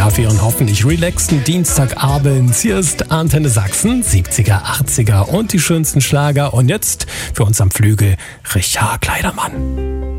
Ja, für Ihren hoffentlich relaxten Dienstagabend. Hier ist Antenne Sachsen, 70er, 80er und die schönsten Schlager. Und jetzt für uns am Flügel Richard Kleidermann.